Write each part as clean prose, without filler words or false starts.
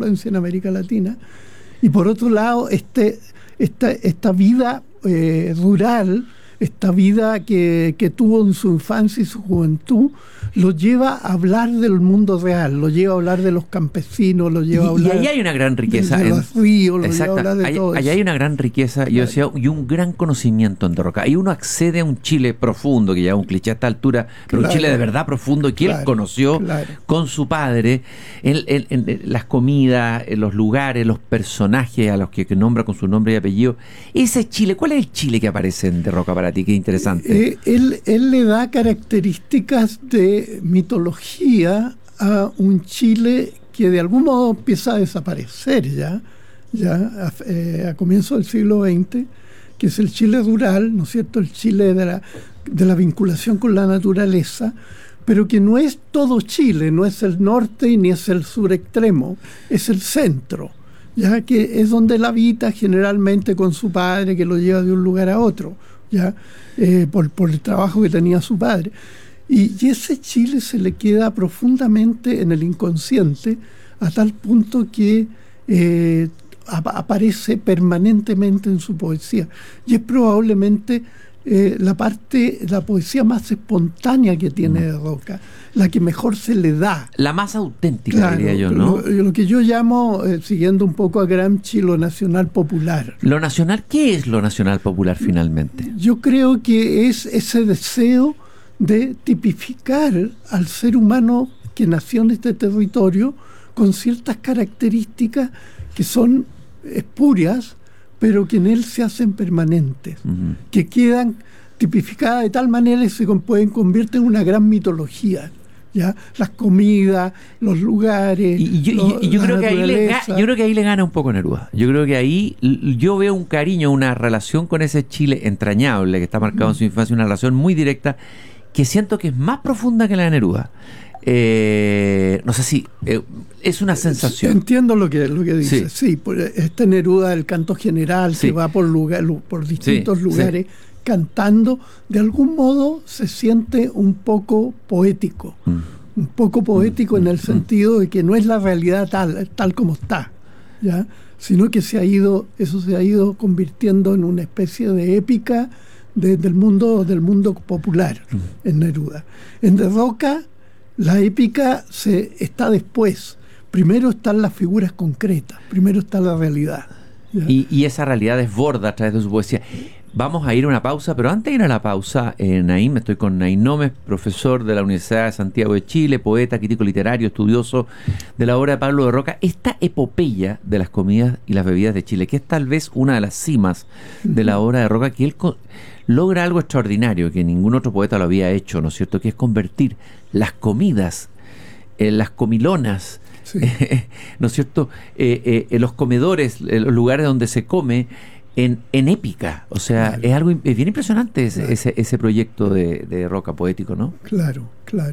influencia en América Latina. Y por otro lado, esta vida rural, esta vida que tuvo en su infancia y su juventud, lo lleva a hablar del mundo real, lo lleva a hablar de los campesinos, lo lleva a hablar... Y ahí hay una gran riqueza. De los ríos, lo lleva a hablar de todo eso. Ahí hay una gran riqueza, claro. Yo decía, y un gran conocimiento en De Roca. Ahí uno accede a un Chile profundo, que ya es un cliché a esta altura, pero claro, un Chile de verdad profundo, que él conoció con su padre, en las comidas, en los lugares, los personajes a los que nombra con su nombre y apellido. Ese Chile, ¿cuál es el Chile que aparece en De Roca para ti? Qué interesante. Él le da características de mitología a un Chile que de algún modo empieza a desaparecer ya a comienzos del siglo XX, que es el Chile rural, ¿no es cierto? El Chile de la vinculación con la naturaleza, pero que no es todo Chile, no es el norte ni es el sur extremo, es el centro, ya que es donde él habita generalmente con su padre, que lo lleva de un lugar a otro, ya por el trabajo que tenía su padre. Y ese Chile se le queda profundamente en el inconsciente, a tal punto que aparece permanentemente en su poesía. Y es probablemente la poesía más espontánea que tiene De Roca, la que mejor se le da. La más auténtica, claro, diría yo, ¿no? Lo que yo llamo, siguiendo un poco a Gramsci, lo nacional popular. ¿Lo nacional? ¿Qué es lo nacional popular finalmente? Yo creo que es ese deseo de tipificar al ser humano que nació en este territorio con ciertas características que son espurias, pero que en él se hacen permanentes, que quedan tipificadas de tal manera que se pueden convertir en una gran mitología, ¿ya? Las comidas, los lugares, yo creo que ahí le gana un poco Neruda. Yo creo que ahí yo veo un cariño, una relación con ese Chile entrañable que está marcado en su infancia, una relación muy directa que siento que es más profunda que la de Neruda. No sé si es una sensación. Entiendo lo que dice. Sí, este Neruda del canto general, que va por distintos lugares cantando, de algún modo se siente un poco poético. Un poco poético en el sentido de que no es la realidad tal como está, ¿ya? Sino que se ha ido convirtiendo en una especie de épica del mundo popular en Neruda. En De Roca la épica está después. Primero están las figuras concretas, primero está la realidad. Y esa realidad desborda a través de su poesía. Vamos a ir a una pausa, pero antes de ir a la pausa, Naim, estoy con Naim Nómez, profesor de la Universidad de Santiago de Chile, poeta, crítico literario, estudioso de la obra de Pablo de Roca. Esta epopeya de las comidas y las bebidas de Chile, que es tal vez una de las cimas de la obra de Roca, que él logra algo extraordinario que ningún otro poeta lo había hecho, ¿no es cierto?, que es convertir las comidas, las comilonas, ¿no es cierto?, los comedores, los lugares donde se come, en épica. O sea, claro, es bien impresionante ese proyecto de Roca poético, ¿no? Claro.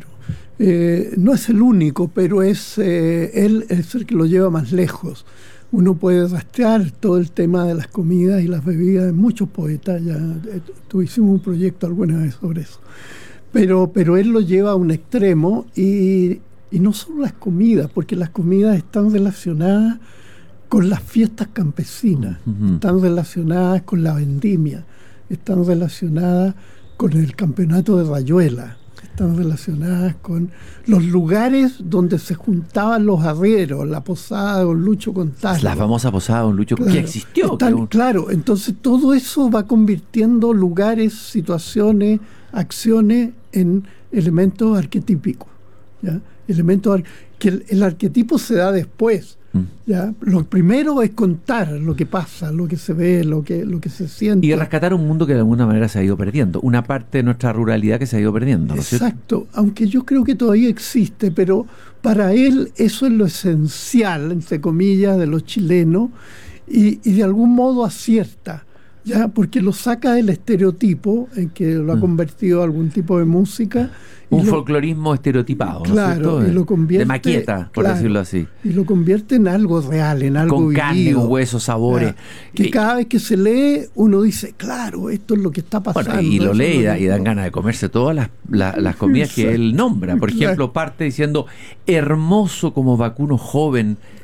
No es el único, pero él es el que lo lleva más lejos. Uno puede rastrear todo el tema de las comidas y las bebidas de muchos poetas. Ya hicimos un proyecto alguna vez sobre eso. Pero él lo lleva a un extremo y no solo las comidas, porque las comidas están relacionadas con las fiestas campesinas, están relacionadas con la vendimia, están relacionadas con el campeonato de rayuela, están relacionadas con los lugares donde se juntaban los arrieros, la posada de Don Lucho Contalvo. La famosa posada de Don Lucho, claro, que existió. Claro, entonces todo eso va convirtiendo lugares, situaciones, acciones en elementos arquetípicos, ¿ya? Que el arquetipo se da después. ¿Ya? Lo primero es contar lo que pasa, lo que se ve, lo que se siente. Y rescatar un mundo que de alguna manera se ha ido perdiendo, una parte de nuestra ruralidad que se ha ido perdiendo, ¿no es cierto? Exacto, aunque yo creo que todavía existe, pero para él eso es lo esencial, entre comillas, de los chilenos, y de algún modo acierta, ¿ya? Porque lo saca del estereotipo en que lo ha convertido a algún tipo de música. Un folclorismo estereotipado, claro, ¿no es cierto? Y lo convierte, de maqueta, por decirlo así. Y lo convierte en algo real, en algo con vivido. Carne, con huesos, sabores. Que cada vez que se lee, uno dice, claro, esto es lo que está pasando. Bueno, y lo lee y dan ganas de comerse todas las comidas que él nombra. Por ejemplo, parte diciendo, hermoso como vacuno joven,